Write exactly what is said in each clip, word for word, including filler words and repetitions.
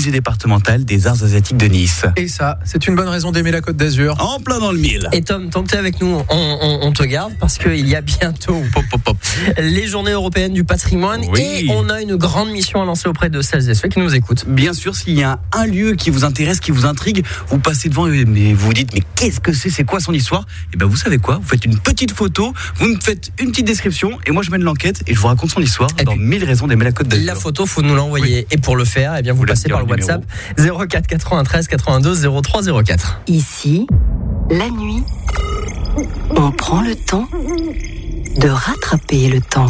musée départemental des arts asiatiques de Nice. Et ça, c'est une bonne raison d'aimer la Côte d'Azur. En plein dans le mille. Et Tom, tant que tu es avec nous, on, on, on te garde parce qu'il y a bientôt pop, pop, pop. les journées européennes du patrimoine Oui. et on a une grande mission à lancer auprès de celles et ceux qui nous écoutent. Bien sûr, s'il y a un lieu qui vous intéresse, qui vous intrigue, vous passez devant et vous vous dites mais qu'est-ce que c'est, c'est quoi son histoire? Et ben vous savez quoi, vous faites une petite photo, vous me faites une petite description et moi je mène l'enquête et je vous raconte son histoire Et dans puis, mille raisons d'aimer la Côte d'Azur. La photo, faut nous l'envoyer. Oui. Et pour le faire, eh bien vous, vous passez par le WhatsApp zéro quatre quatre-vingt-treize quatre-vingt-deux zéro trois zéro quatre. Ici, la nuit, on prend le temps de rattraper le temps.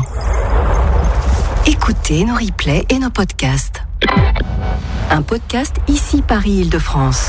Écoutez nos replays et nos podcasts. Un podcast ici Paris-Île-de-France.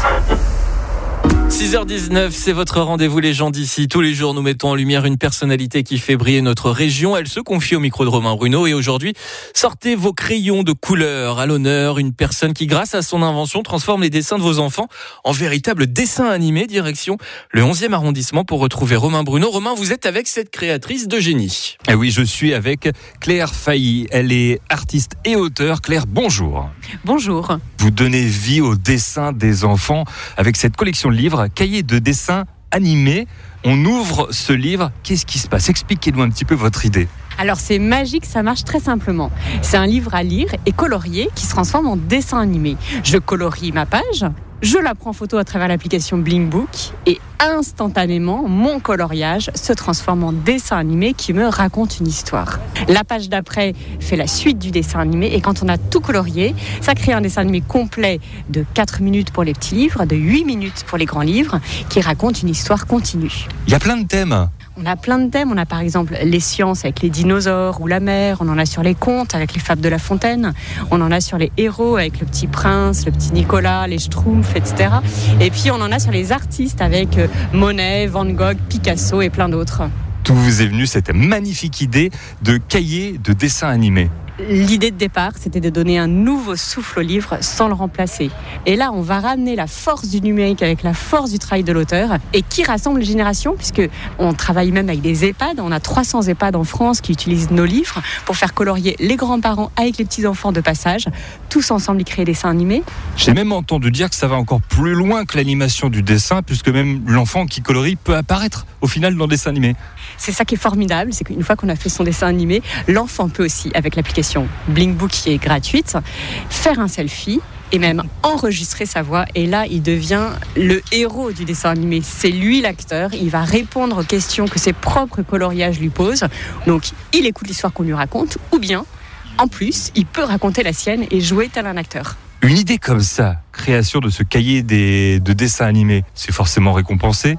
six heures dix-neuf, c'est votre rendez-vous les gens d'ici. Tous les jours, nous mettons en lumière une personnalité qui fait briller notre région. Elle se confie au micro de Romain Bruno. Et aujourd'hui, sortez vos crayons de couleur. À l'honneur, une personne qui, grâce à son invention, transforme les dessins de vos enfants en véritables dessins animés. Direction le onzième arrondissement pour retrouver Romain Bruno. Romain, vous êtes avec cette créatrice de génie. Eh oui, je suis avec Claire Failly. Elle est artiste et auteure. Claire, bonjour. Bonjour. Vous donnez vie aux dessins des enfants avec cette collection de livres, cahiers de dessins animés. On ouvre ce livre. Qu'est-ce qui se passe? Expliquez-nous un petit peu votre idée. Alors c'est magique, ça marche très simplement. C'est un livre à lire et colorier qui se transforme en dessin animé. Je colorie ma page, je la prends en photo à travers l'application Bling Book et instantanément, mon coloriage se transforme en dessin animé qui me raconte une histoire. La page d'après fait la suite du dessin animé et quand on a tout colorié, ça crée un dessin animé complet de quatre minutes pour les petits livres, de huit minutes pour les grands livres, qui raconte une histoire continue. Il y a plein de thèmes. On a plein de thèmes, on a par exemple les sciences avec les dinosaures ou la mer, on en a sur les contes avec les fables de La Fontaine, on en a sur les héros avec le petit prince, le petit Nicolas, les Schtroumpfs, et cetera. Et puis on en a sur les artistes avec Monet, Van Gogh, Picasso et plein d'autres. D'où vous est venue cette magnifique idée de cahier de dessins animés? L'idée de départ, c'était de donner un nouveau souffle au livre sans le remplacer. Et là, on va ramener la force du numérique avec la force du travail de l'auteur et qui rassemble les générations, puisque on travaille même avec des EHPAD. On a trois cents EHPAD en France qui utilisent nos livres pour faire colorier les grands-parents avec les petits-enfants de passage. Tous ensemble, ils créent des dessins animés. J'ai même entendu dire que ça va encore plus loin que l'animation du dessin, puisque même l'enfant qui colorie peut apparaître au final dans le dessin animé. C'est ça qui est formidable, c'est qu'une fois qu'on a fait son dessin animé, l'enfant peut aussi, avec l'application Bling Book qui est gratuite, faire un selfie et même enregistrer sa voix. Et là, il devient le héros du dessin animé. C'est lui l'acteur. Il va répondre aux questions que ses propres coloriages lui posent. Donc, il écoute l'histoire qu'on lui raconte ou bien, en plus, il peut raconter la sienne et jouer tel un acteur. Une idée comme ça, création de ce cahier des, de dessins animés, c'est forcément récompensé?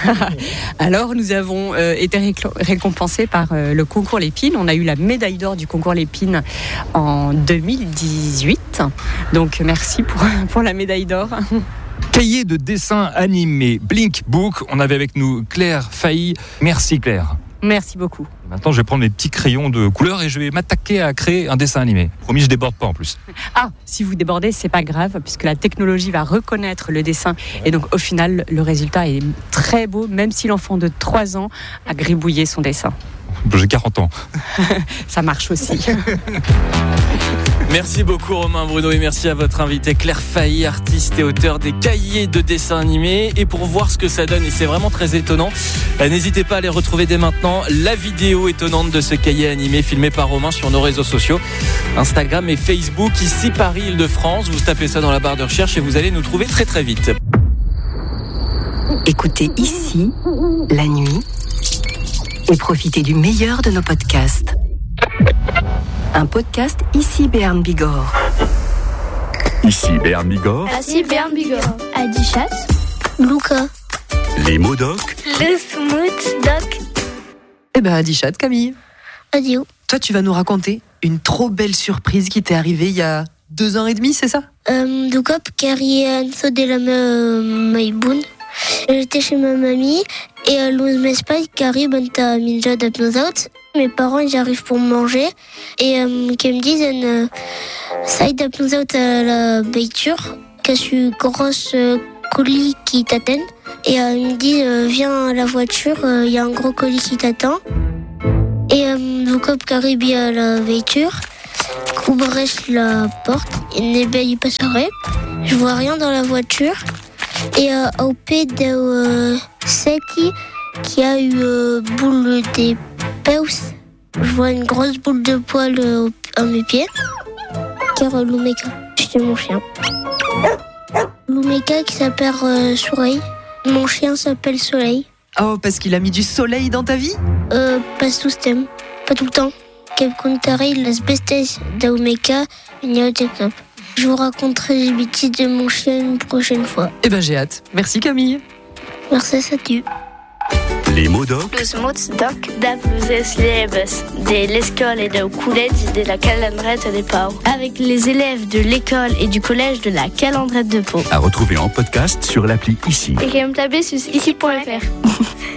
Alors, nous avons euh, été récl- récompensés par euh, le concours Lépine. On a eu la médaille d'or du concours Lépine en deux mille dix-huit. Donc, merci pour, pour la médaille d'or. Cahier de dessins animés, Blink Book. On avait avec nous Claire Failly. Merci Claire. Merci beaucoup. Maintenant, je vais prendre mes petits crayons de couleur et je vais m'attaquer à créer un dessin animé. Promis, je déborde pas en plus. Ah, si vous débordez, c'est pas grave, puisque la technologie va reconnaître le dessin. Et donc, au final, le résultat est très beau, même si l'enfant de trois ans a gribouillé son dessin. J'ai quarante ans. Ça marche aussi. Merci beaucoup Romain Bruno et merci à votre invité Claire Failly, artiste et auteur des cahiers de dessins animés. Et pour voir ce que ça donne, et c'est vraiment très étonnant, n'hésitez pas à aller retrouver dès maintenant la vidéo étonnante de ce cahier animé filmé par Romain sur nos réseaux sociaux, Instagram et Facebook, ici Paris-Île-de-France. Vous tapez ça dans la barre de recherche et vous allez nous trouver très très vite. Écoutez ici, la nuit, et profitez du meilleur de nos podcasts. Un podcast ici Béarn Bigorre. Ici Béarn Bigorre. Ici Béarn Bigorre. Adichat. Luca. Les mots doc. Le smooth doc. Eh ben Adichat, Camille. Adio. Toi, tu vas nous raconter une trop belle surprise qui t'est arrivée il y a deux ans et demi, c'est ça? Euh, du coup, carrière un de la maïboun. J'étais chez ma mamie et à l'ose m'espace carré banta minja d'apnosaut. Mes parents ils arrivent pour manger et euh, qui me disent euh, ça d'apnosaut à la baiture qu'est-ce une grosse euh, colis qui t'attend et euh, il me dit euh, viens à la voiture il euh, y a un gros colis qui t'attend et euh, du coup carré bien à la voiture qu'ouvrait la porte et n'ébeye pas soirée. Je vois rien dans la voiture. Et euh, au pied de euh, Seti, qui a eu euh, boule des peus, je vois une grosse boule de poil euh, à mes pieds. Car euh, Lumeka, c'est mon chien. Lumeka qui s'appelle euh, Soleil. Mon chien s'appelle Soleil. Oh, parce qu'il a mis du soleil dans ta vie? Euh, pas tout ce thème, pas tout le temps. Quel contare las bestes d'Aumeka, une cap. Je vous raconterai les bêtises de mon chien une prochaine fois. Eh ben j'ai hâte. Merci Camille. Merci, salut. Les mots doc. Los mots doc da pluses leves de l'école et de collège de la Calandrette de Pau. Avec les élèves de l'école et du collège de la Calandrette de Pau. À retrouver en podcast sur l'appli Ici. Et quand même taper sur ici point f r.